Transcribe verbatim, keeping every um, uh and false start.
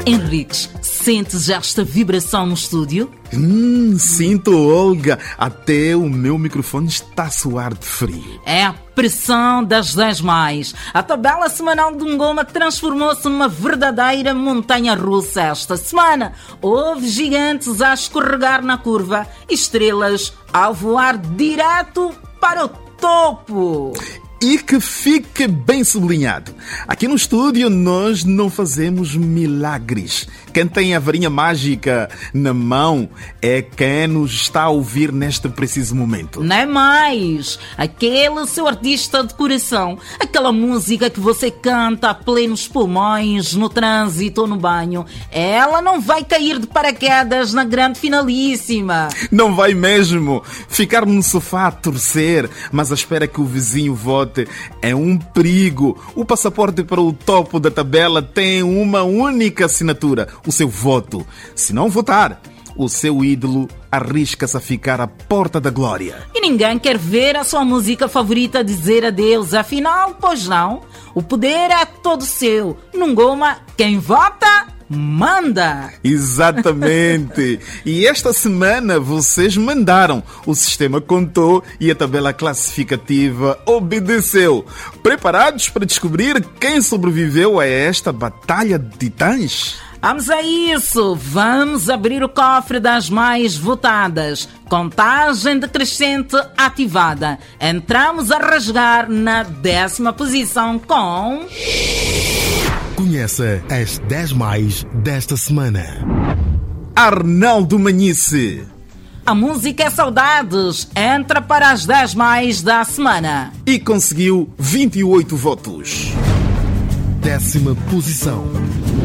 Henriques, sentes esta vibração no estúdio? Hum, sinto, Olga. Até o meu microfone está a soar de frio. É a pressão das dez mais. A tabela semanal de Ngoma transformou-se numa verdadeira montanha-russa esta semana. Houve gigantes a escorregar na curva e estrelas a voar direto para o topo. E que fique bem sublinhado. Aqui no estúdio nós não fazemos milagres. Quem tem a varinha mágica na mão é quem nos está a ouvir neste preciso momento. Não é mais. Aquele seu artista de coração. Aquela música que você canta a plenos pulmões, no trânsito ou no banho. Ela não vai cair de paraquedas na grande finalíssima. Não vai mesmo. Ficar no sofá a torcer, mas à espera que o vizinho vote é um perigo. O passaporte para o topo da tabela tem uma única assinatura: o seu voto. Se não votar, o seu ídolo arrisca-se a ficar à porta da glória. E ninguém quer ver a sua música favorita dizer adeus. Afinal, pois não, o poder é todo seu. Num Ngoma, quem vota manda! Exatamente! E esta semana vocês mandaram, o sistema contou e a tabela classificativa obedeceu. Preparados para descobrir quem sobreviveu a esta batalha de titãs? Vamos a isso! Vamos abrir o cofre das mais votadas. Contagem decrescente ativada. Entramos a rasgar na décima posição com... Conheça as dez mais desta semana. Arnaldo Manhice. A música é Saudades. Entra para as dez mais da semana. E conseguiu vinte e oito votos. Décima posição.